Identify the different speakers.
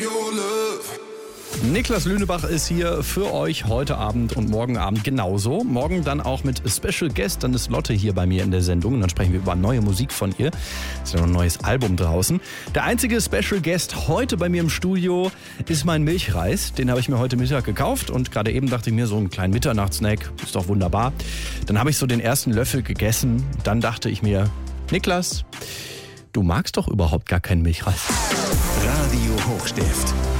Speaker 1: Niklas Lünebach ist hier für euch heute Abend und morgen Abend genauso. Morgen dann auch mit Special Guest. Dann ist Lotte hier bei mir in der Sendung. Und dann sprechen wir über neue Musik von ihr. Ist ja noch ein neues Album draußen. Der einzige Special Guest heute bei mir im Studio ist mein Milchreis. Den habe ich mir heute Mittag gekauft. Und gerade eben dachte ich mir, so einen kleinen Mitternachtssnack ist doch wunderbar. Dann habe ich so den ersten Löffel gegessen. Dann dachte ich mir, Niklas, du magst doch überhaupt gar keinen Milchreis.
Speaker 2: Radio Hochstift.